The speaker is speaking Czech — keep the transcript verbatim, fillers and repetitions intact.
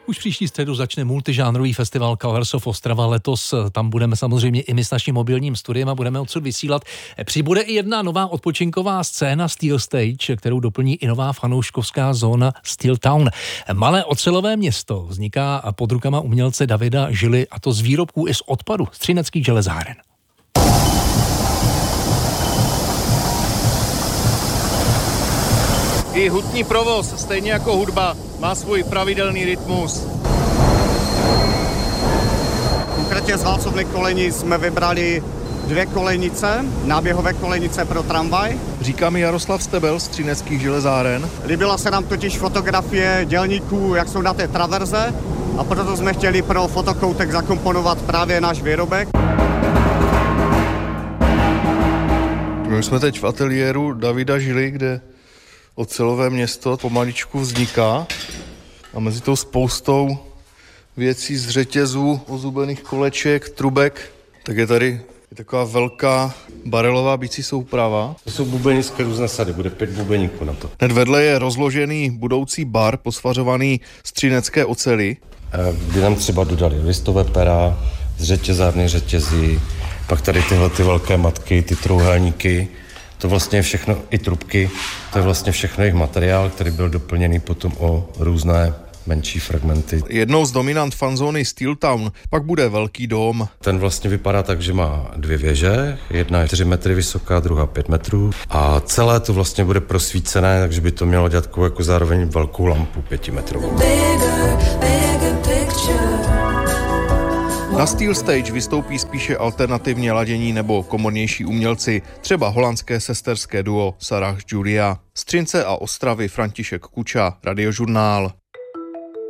Už příští středu začne multižánrový festival Colors of Ostrava. Letos tam budeme samozřejmě i my s naším mobilním studiem a budeme odsud vysílat. Přibude i jedna nová odpočinková scéna Steel Stage, kterou doplní i nová fanouškovská zóna Steel Town. Malé ocelové město vzniká pod rukama umělce Davida Žily, a to z výrobků i z odpadu z třineckých železáren. I hutní provoz, stejně jako hudba, má svůj pravidelný rytmus. Konkrétně z válcovny Koleni jsme vybrali dvě kolejnice, náběhové kolejnice pro tramvaj. Říká mi Jaroslav Stebel z třineckých železáren. Líbila se nám totiž fotografie dělníků, jak jsou na té traverze, a proto jsme chtěli pro fotokoutek zakomponovat právě náš výrobek. My jsme teď v ateliéru Davida Žily, kde ocelové město pomaličku vzniká a mezi tou spoustou věcí z řetězů, ozubených koleček, trubek, tak je tady je taková velká barelová bicí souprava. To jsou bubenické různé sady, bude pět bubeníků na to. Hned vedle je rozložený budoucí bar posvařovaný z třinecké oceli. Kdy nám třeba dodali listové pera, z řetězárny řetězí, pak tady tyhle ty velké matky, ty trouhelníky. To vlastně je všechno, i trubky, to je vlastně všechno jejich materiál, který byl doplněný potom o různé menší fragmenty. Jednou z dominant fanzóny Steel Town pak bude velký dom. Ten vlastně vypadá tak, že má dvě věže, jedna je čtyři metry vysoká, druhá pět metrů a celé to vlastně bude prosvícené, takže by to mělo dělat jako zároveň velkou lampu pětimetrovou. Na Steel Stage vystoupí spíše alternativně ladění nebo komornější umělci, třeba holandské sesterské duo Sarah Julia. Z Třince a Ostravy František Kuča, Radiožurnál.